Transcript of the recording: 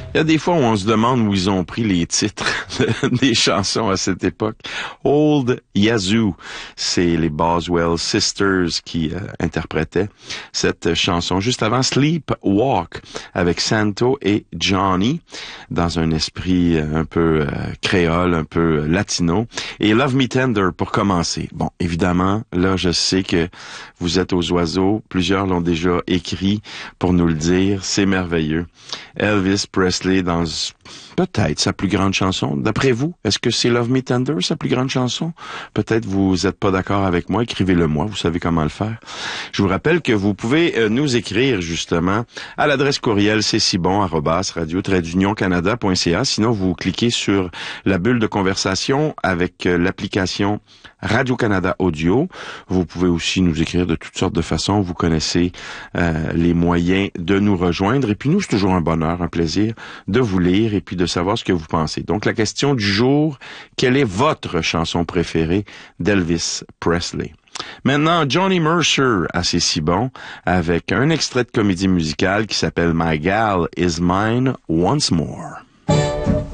Il y a des fois où on se demande où ils ont pris les titres des chansons à cette époque. Old Yazoo, c'est les Boswell Sisters qui interprétaient cette chanson. Juste avant, Sleep Walk avec Santo et Johnny, dans un esprit un peu créole, un peu latino. Et Love Me Tender pour commencer. Bon, évidemment, là, je sais que vous êtes aux oiseaux. Plusieurs l'ont déjà écrit pour nous le dire. C'est merveilleux. Elvis Presley dans peut-être sa plus grande chanson. D'après vous, est-ce que c'est Love Me Tender, sa plus grande chanson? Peut-être vous n'êtes pas d'accord avec moi. Écrivez-le moi, vous savez comment le faire. Je vous rappelle que vous pouvez nous écrire justement à l'adresse courriel cbon@radio-canada.ca. Sinon, vous cliquez sur la bulle de conversation avec l'application Radio-Canada Audio. Vous pouvez aussi nous écrire de toutes sortes de façons. Vous connaissez les moyens de nous rejoindre. Et puis nous, c'est toujours un bonheur, un plaisir de vous lire et puis de savoir ce que vous pensez. Donc, la question du jour, quelle est votre chanson préférée d'Elvis Presley? Maintenant, Johnny Mercer à C'est si bon avec un extrait de comédie musicale qui s'appelle My Gal Is Mine Once More.